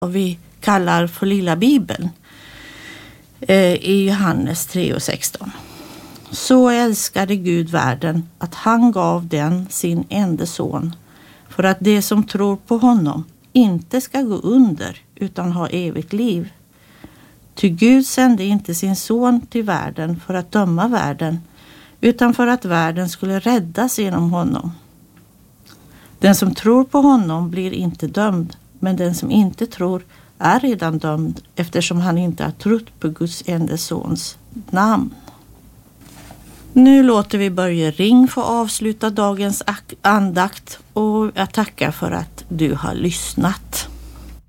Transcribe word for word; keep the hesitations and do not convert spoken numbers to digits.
och vi kallar för lilla Bibeln eh, i Johannes tre och sexton. Så älskade Gud världen att han gav den sin enda son för att de som tror på honom inte ska gå under utan ha evigt liv. Ty Gud sände inte sin son till världen för att döma världen utan för att världen skulle räddas genom honom. Den som tror på honom blir inte dömd, men den som inte tror är redan dömd eftersom han inte har trott på Guds enda sons namn. Nu låter vi Börje Ring få avsluta dagens andakt och jag tackar för att du har lyssnat.